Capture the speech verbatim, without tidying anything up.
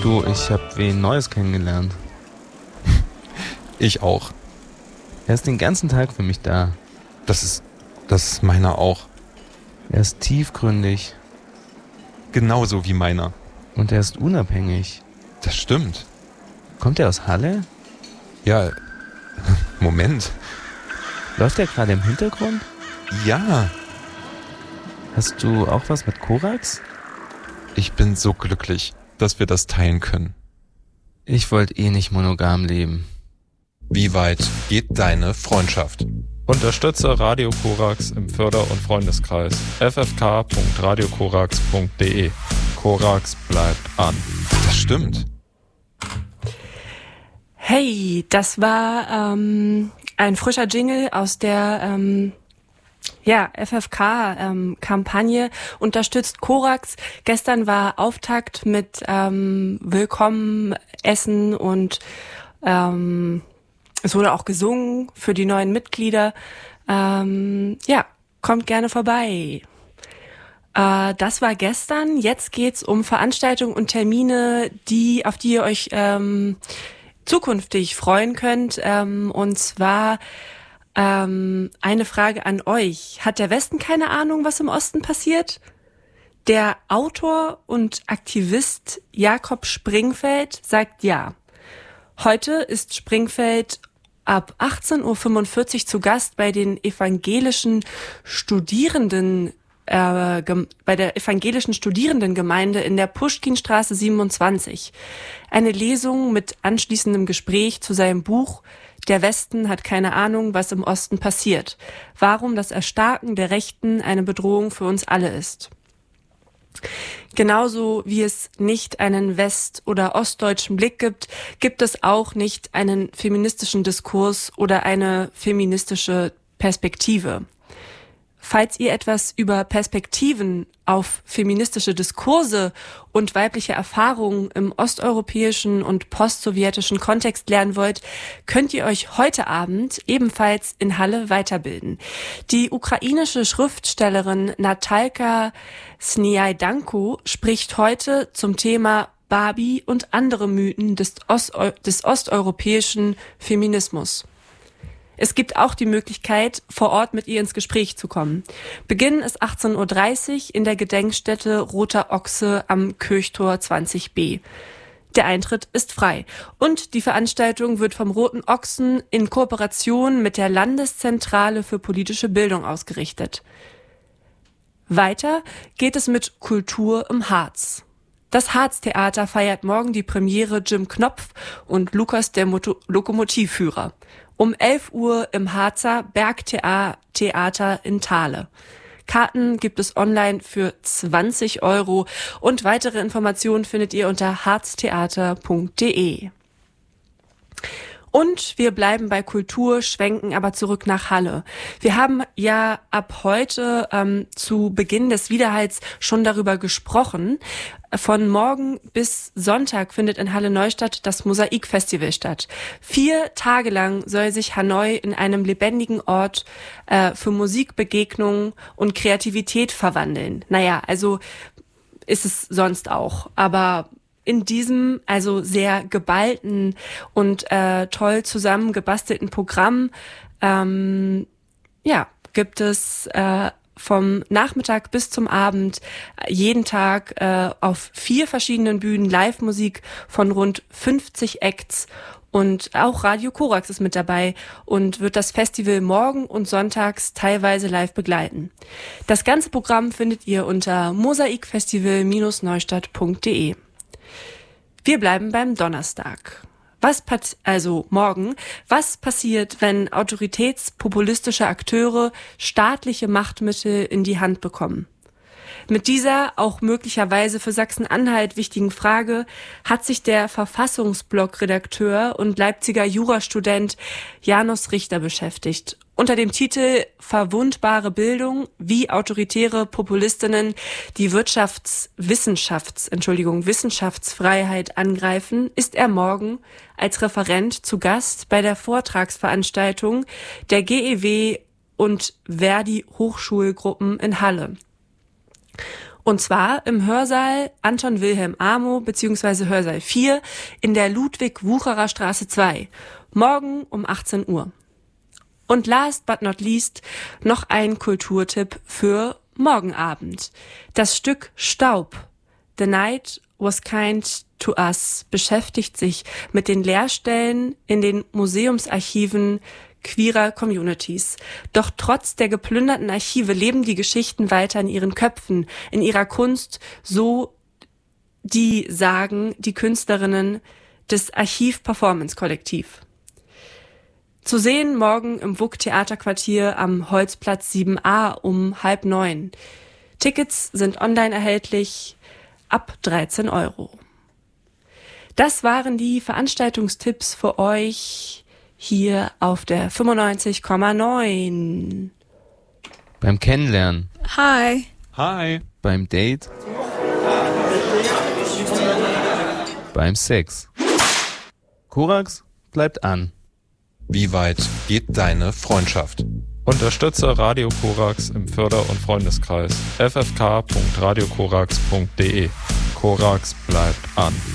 Du, ich hab wen Neues kennengelernt. Ich auch. Er ist den ganzen Tag für mich da. Das ist, das ist meiner auch. Er ist tiefgründig. Genauso wie meiner. Und er ist unabhängig. Das stimmt. Kommt er aus Halle? Ja, Moment. Läuft er gerade im Hintergrund? Ja. Hast du auch was mit Korax? Ich bin so glücklich, dass wir das teilen können. Ich wollte eh nicht monogam leben. Wie weit geht deine Freundschaft? Unterstütze Radio Korax im Förder- und Freundeskreis. f f k punkt radio korax punkt d e. Korax bleibt an. Das stimmt. Hey, das war ähm, ein frischer Jingle aus der ähm, ja, F F K-Kampagne, ähm, unterstützt Korax. Gestern war Auftakt mit ähm, Willkommen, Essen und ähm, es wurde auch gesungen für die neuen Mitglieder. Ähm, ja, kommt gerne vorbei. Äh, das war gestern. Jetzt geht's um Veranstaltungen und Termine, die auf die ihr euch ähm, zukünftig freuen könnt. Ähm, und zwar ähm, eine Frage an euch. Hat der Westen keine Ahnung, was im Osten passiert? Der Autor und Aktivist Jakob Springfeld sagt ja. Heute ist Springfeld ab achtzehn Uhr fünfundvierzig zu Gast bei den evangelischen Studierenden, äh, gem- bei der evangelischen Studierendengemeinde in der Puschkinstraße siebenundzwanzig. Eine Lesung mit anschließendem Gespräch zu seinem Buch Der Westen hat keine Ahnung, was im Osten passiert. Warum das Erstarken der Rechten eine Bedrohung für uns alle ist. Genauso wie es nicht einen west- oder ostdeutschen Blick gibt, gibt es auch nicht einen feministischen Diskurs oder eine feministische Perspektive. Falls ihr etwas über Perspektiven auf feministische Diskurse und weibliche Erfahrungen im osteuropäischen und postsowjetischen Kontext lernen wollt, könnt ihr euch heute Abend ebenfalls in Halle weiterbilden. Die ukrainische Schriftstellerin Natalka Sniajdanko spricht heute zum Thema Barbie und andere Mythen des, Osteu- des osteuropäischen Feminismus. Es gibt auch die Möglichkeit, vor Ort mit ihr ins Gespräch zu kommen. Beginn ist achtzehn Uhr dreißig in der Gedenkstätte Roter Ochse am Kirchtor zwanzig b. Der Eintritt ist frei. Und die Veranstaltung wird vom Roten Ochsen in Kooperation mit der Landeszentrale für politische Bildung ausgerichtet. Weiter geht es mit Kultur im Harz. Das Harztheater feiert morgen die Premiere Jim Knopf und Lukas der Moto- Lokomotivführer. Um elf Uhr im Harzer Bergtheater in Thale. Karten gibt es online für zwanzig Euro und weitere Informationen findet ihr unter harztheater punkt de. Und wir bleiben bei Kultur, schwenken aber zurück nach Halle. Wir haben ja ab heute ähm, zu Beginn des Widerhalls schon darüber gesprochen. Von morgen bis Sonntag findet in Halle Neustadt das Mosaikfestival statt. Vier Tage lang soll sich Hanoi in einem lebendigen Ort äh, für Musikbegegnungen und Kreativität verwandeln. Naja, also ist es sonst auch, aber in diesem also sehr geballten und äh, toll zusammengebastelten Programm ähm, ja, gibt es äh, vom Nachmittag bis zum Abend jeden Tag äh, auf vier verschiedenen Bühnen Live-Musik von rund fünfzig Acts. Und auch Radio Korax ist mit dabei und wird das Festival morgen und sonntags teilweise live begleiten. Das ganze Programm findet ihr unter mosaikfestival Bindestrich neustadt punkt de. Wir bleiben beim Donnerstag. Was pat- also morgen, was passiert, wenn autoritätspopulistische Akteure staatliche Machtmittel in die Hand bekommen? Mit dieser auch möglicherweise für Sachsen-Anhalt wichtigen Frage hat sich der Verfassungsblog-Redakteur und Leipziger Jurastudent Janos Richter beschäftigt. Unter dem Titel Verwundbare Bildung, wie autoritäre Populistinnen die Wirtschaftswissenschafts, Entschuldigung, Wissenschaftsfreiheit angreifen, ist er morgen als Referent zu Gast bei der Vortragsveranstaltung der G E W und Verdi Hochschulgruppen in Halle. Und zwar im Hörsaal Anton Wilhelm Amo bzw. Hörsaal vier in der Ludwig-Wucherer Straße zwei. Morgen um achtzehn Uhr. Und last but not least noch ein Kulturtipp für morgen Abend. Das Stück Staub, The Night Was Kind to Us, beschäftigt sich mit den Leerstellen in den Museumsarchiven queerer Communities. Doch trotz der geplünderten Archive leben die Geschichten weiter in ihren Köpfen, in ihrer Kunst, so die sagen die Künstlerinnen des Archiv-Performance-Kollektiv. Zu sehen morgen im W U K-Theaterquartier am Holzplatz sieben a um halb neun. Tickets sind online erhältlich ab dreizehn Euro. Das waren die Veranstaltungstipps für euch hier auf der fünfundneunzig Komma neun. Beim Kennenlernen. Hi. Hi. Beim Date. Beim Sex. Korax bleibt an. Wie weit geht deine Freundschaft? Unterstütze Radio Korax im Förder- und Freundeskreis. f f k punkt radio korax punkt d e. Korax bleibt an.